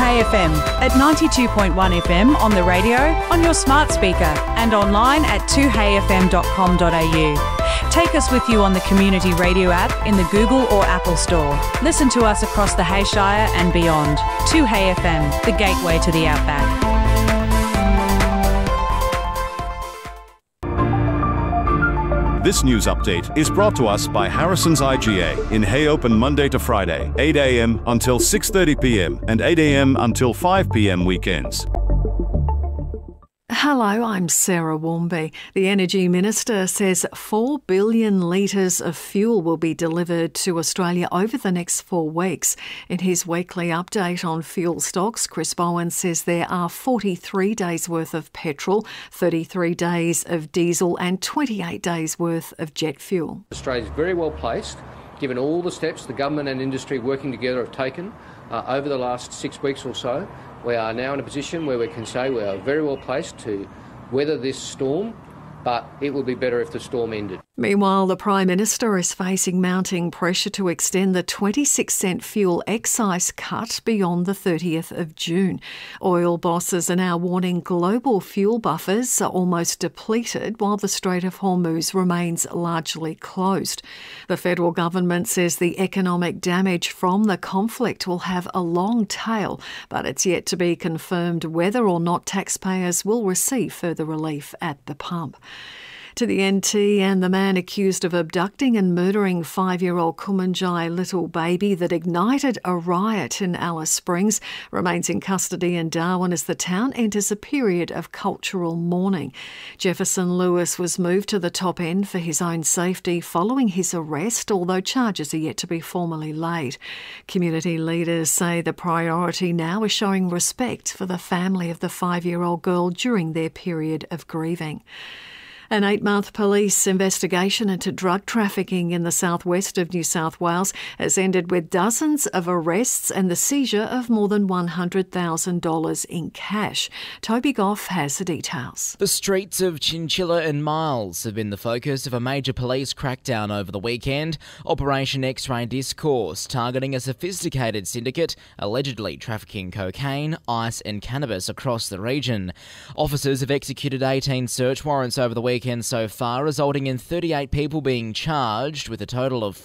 2HFM at 92.1 FM on the radio, on your smart speaker and online at 2HFM.com.au. Take us with you on the Community Radio app in the Google or Apple Store. Listen to us across the Hayshire and beyond. 2HFM, the gateway to the outback. This news update is brought to us by Harrison's IGA in Hay Open Monday to Friday, 8 a.m. until 6:30 p.m. and 8 a.m. until 5 p.m. weekends. Hello, I'm Sarah Warmby. The Energy Minister says 4 billion litres of fuel will be delivered to Australia over the next 4 weeks. In his weekly update on fuel stocks, Chris Bowen says there are 43 days' worth of petrol, 33 days of diesel and 28 days' worth of jet fuel. Australia is very well placed, given all the steps the government and industry working together have taken over the last 6 weeks or so. We are now in a position where we can say we are very well placed to weather this storm, but it would be better if the storm ended. Meanwhile, the Prime Minister is facing mounting pressure to extend the 26-cent fuel excise cut beyond the 30th of June. Oil bosses are now warning global fuel buffers are almost depleted while the Strait of Hormuz remains largely closed. The federal government says the economic damage from the conflict will have a long tail, but it's yet to be confirmed whether or not taxpayers will receive further relief at the pump. To the NT, and the man accused of abducting and murdering 5-year-old Kumanjai little baby that ignited a riot in Alice Springs remains in custody in Darwin as the town enters a period of cultural mourning. Jefferson Lewis was moved to the top end for his own safety following his arrest, although charges are yet to be formally laid. Community leaders say the priority now is showing respect for the family of the 5-year-old girl during their period of grieving. An 8-month police investigation into drug trafficking in the southwest of New South Wales has ended with dozens of arrests and the seizure of more than $100,000 in cash. Toby Goff has the details. The streets of Chinchilla and Miles have been the focus of a major police crackdown over the weekend. Operation X-Ray Discourse, targeting a sophisticated syndicate allegedly trafficking cocaine, ice and cannabis across the region. Officers have executed 18 search warrants over the weekend so far, resulting in 38 people being charged with a total of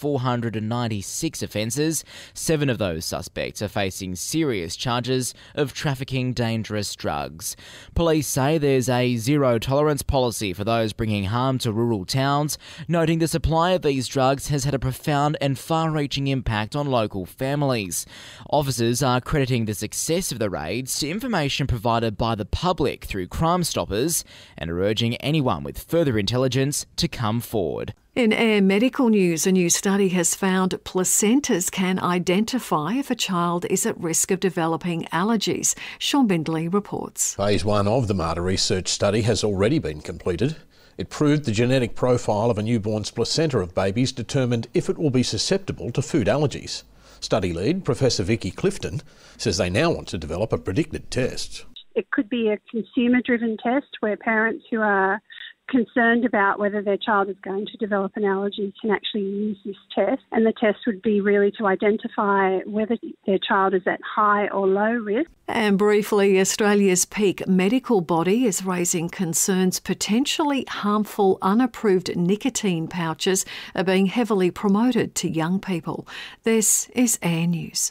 496 offences. 7 of those suspects are facing serious charges of trafficking dangerous drugs. Police say there's a zero tolerance policy for those bringing harm to rural towns, noting the supply of these drugs has had a profound and far-reaching impact on local families. Officers are crediting the success of the raids to information provided by the public through Crime Stoppers and are urging anyone with further intelligence to come forward. In Air Medical News, a new study has found placentas can identify if a child is at risk of developing allergies. Sean Bindley reports. Phase 1 of the MARTA research study has already been completed. It proved the genetic profile of a newborn's placenta of babies determined if it will be susceptible to food allergies. Study lead, Professor Vicky Clifton, says they now want to develop a predicted test. It could be a consumer-driven test where parents who are concerned about whether their child is going to develop an allergy can actually use this test, and the test would be really to identify whether their child is at high or low risk. And briefly, Australia's peak medical body is raising concerns potentially harmful unapproved nicotine pouches are being heavily promoted to young people. This is Air News.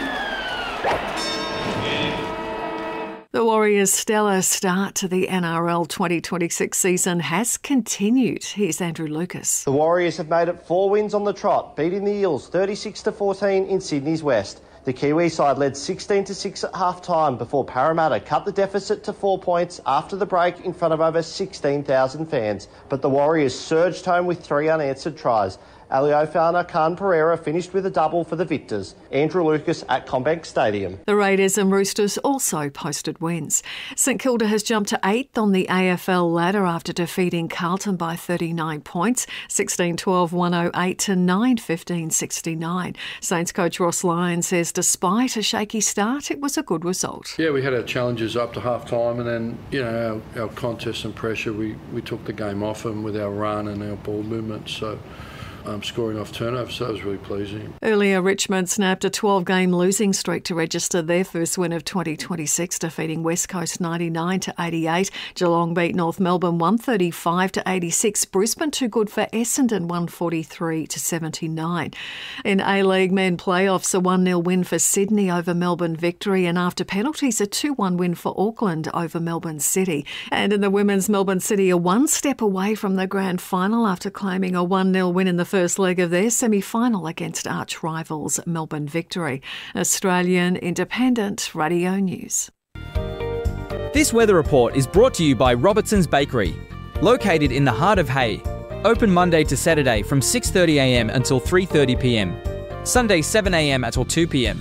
The Warriors' stellar start to the NRL 2026 season has continued. Here's Andrew Lucas. The Warriors have made it 4 wins on the trot, beating the Eels 36-14 in Sydney's West. The Kiwi side led 16-6 at half-time before Parramatta cut the deficit to 4 points after the break in front of over 16,000 fans. But the Warriors surged home with 3 unanswered tries. Ali Ofana Khan Pereira finished with a double for the victors. Andrew Lucas at CommBank Stadium. The Raiders and Roosters also posted wins. St Kilda has jumped to 8th on the AFL ladder after defeating Carlton by 39 points, 16-12, 108 to 9-15, 69. Saints coach Ross Lyon says despite a shaky start, it was a good result. Yeah, we had our challenges up to half-time, and then, our contest and pressure, we took the game off them with our run and our ball movement. So scoring off turnover, so that was really pleasing. Earlier, Richmond snapped a 12-game losing streak to register their first win of 2026, defeating West Coast 99-88. Geelong beat North Melbourne 135-86. Brisbane too good for Essendon 143-79. In A-League men playoffs, a 1-0 win for Sydney over Melbourne Victory, and after penalties, a 2-1 win for Auckland over Melbourne City. And in the women's, Melbourne City are one step away from the grand final after claiming a 1-0 win in the first leg of their semi-final against arch rivals Melbourne Victory. Australian Independent Radio News. This weather report is brought to you by Robertson's Bakery, located in the heart of Hay. Open Monday to Saturday from 6:30am until 3:30pm. Sunday 7am until 2pm.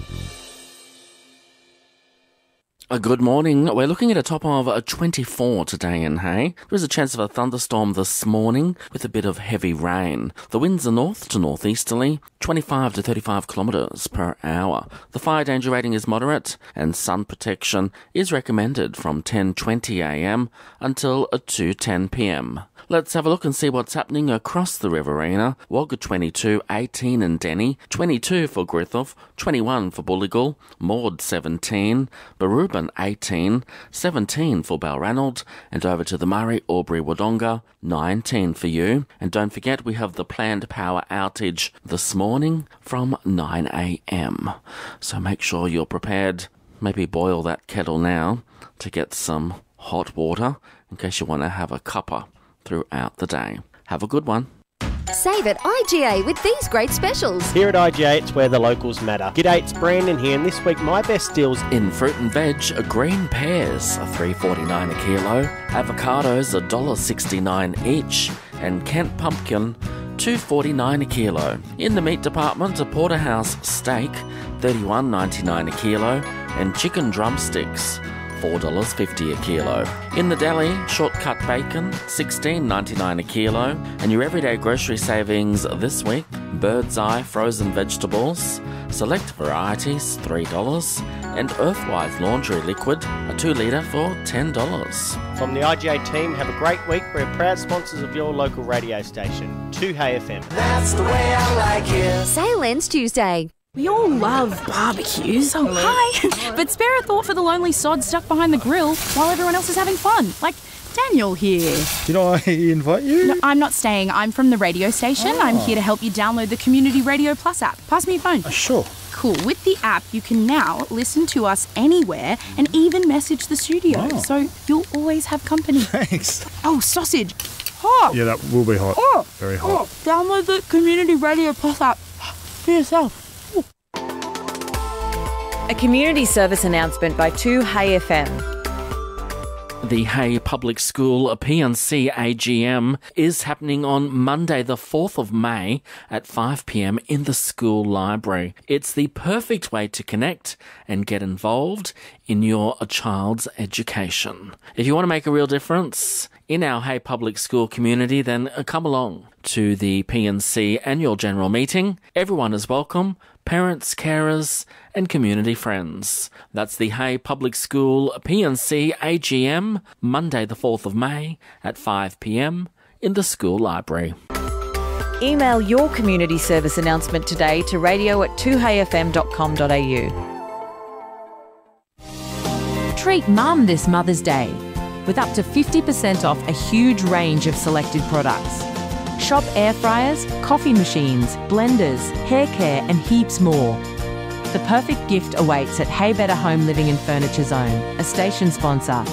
Good morning. We're looking at a top of 24 today in Hay. There is a chance of a thunderstorm this morning with a bit of heavy rain. The winds are north to northeasterly, 25 to 35 kilometres per hour. The fire danger rating is moderate and sun protection is recommended from 10:20am until 2:10pm. Let's have a look and see what's happening across the Riverina. Wagga 22, 18 in Denny, 22 for Griffith, 21 for Bulligal, Maud 17, Barubin 18, 17 for Balranald, and over to the Murray, Albury, Wodonga, 19 for you. And don't forget we have the planned power outage this morning from 9am. So make sure you're prepared. Maybe boil that kettle now to get some hot water in case you want to have a cuppa throughout the day. Have a good one. Save at IGA with these great specials. Here at IGA, it's where the locals matter. G'day, it's Brandon here, and this week my best deals in fruit and veg. Green pears are $3.49 a kilo, avocados $1.69 each, and Kent pumpkin $2.49 a kilo. In the meat department, a porterhouse steak $31.99 a kilo, and chicken drumsticks $4.50 a kilo. In the deli, shortcut bacon, $16.99 a kilo, and your everyday grocery savings this week, Bird's Eye frozen vegetables, select varieties, $3, and Earthwise laundry liquid, a 2 litre for $10. From the IGA team, have a great week. We're proud sponsors of your local radio station, 2Hay FM. That's the way I like it. Sale ends Tuesday. We all love barbecues. Oh, hi. But spare a thought for the lonely sod stuck behind the grill while everyone else is having fun. Like Daniel here. Did I invite you? No, I'm not staying. I'm from the radio station. I'm here to help you download the Community Radio Plus app. Pass me your phone. Sure. Cool. With the app, you can now listen to us anywhere and even message the studio. Oh. So you'll always have company. Thanks. Oh, sausage. Hot. Yeah, that will be hot. Oh. Very hot. Download the Community Radio Plus app for yourself. A community service announcement by 2Hay FM. The Hay Public School PNC AGM is happening on Monday the 4th of May at 5pm in the school library. It's the perfect way to connect and get involved in your child's education. If you want to make a real difference in our Hay Public School community, then come along to the PNC annual general meeting. Everyone is welcome. Parents, carers and community friends. That's the Hay Public School PNC AGM, Monday the 4th of May at 5pm in the school library. Email your community service announcement today to radio@2hayfm.com.au. Treat Mum this Mother's Day with up to 50% off a huge range of selected products. Shop air fryers, coffee machines, blenders, hair care and heaps more. The perfect gift awaits at Hay Better Home Living and Furniture Zone, a station sponsor.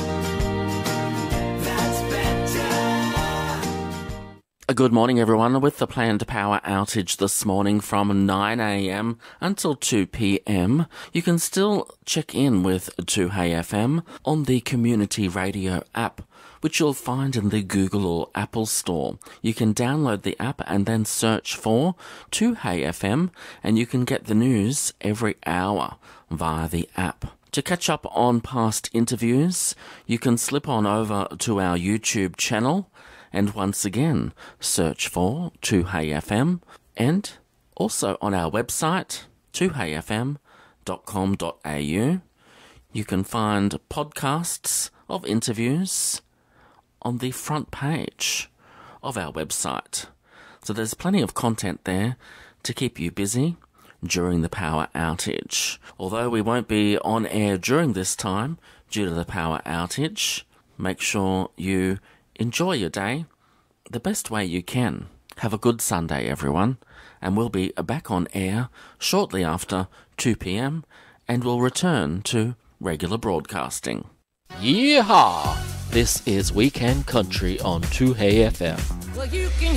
Good morning everyone. With the planned power outage this morning from 9am until 2pm, you can still check in with 2Hay FM on the Community Radio app, which you'll find in the Google or Apple Store. You can download the app and then search for 2Hay FM, and you can get the news every hour via the app. To catch up on past interviews, you can slip on over to our YouTube channel and once again search for 2Hay FM, and also on our website 2hayfm.com.au. You can find podcasts of interviews on the front page of our website. So there's plenty of content there to keep you busy during the power outage. Although we won't be on air during this time due to the power outage, make sure you enjoy your day the best way you can. Have a good Sunday, everyone, and we'll be back on air shortly after 2 p.m. and we'll return to regular broadcasting. Yeehaw! This is Weekend Country on 2Hey FM. Well, you can